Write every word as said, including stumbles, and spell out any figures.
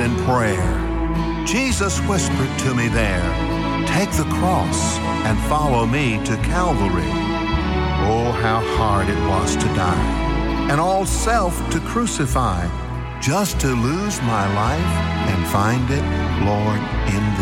in prayer. Jesus whispered to me there, "Take the cross and follow me to Calvary." Oh, how hard it was to die, and all self to crucify, just to lose my life and find it, Lord, in